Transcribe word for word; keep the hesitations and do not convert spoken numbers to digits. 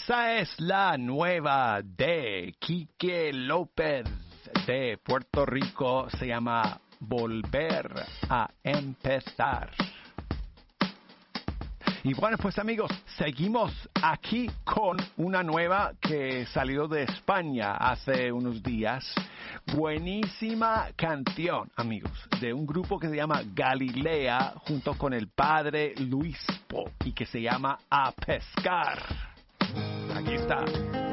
Esa es la nueva de Quique López de Puerto Rico. Se llama Volver a Empezar. Y bueno, pues amigos, seguimos aquí con una nueva que salió de España hace unos días. Buenísima canción, amigos, de un grupo que se llama Galilea junto con el padre Luispo y que se llama A Pescar. Aquí está.